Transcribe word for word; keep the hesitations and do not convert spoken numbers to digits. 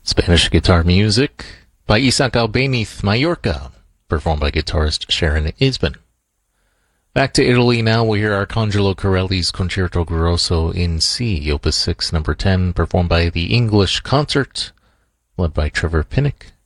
Spanish guitar music by Isaac Albéniz Mallorca, performed by guitarist Sharon Isbin. Back to Italy now, we'll hear Arcangelo Corelli's Concerto Grosso in C, Opus six, number ten, performed by the English Concert, led by Trevor Pinnock.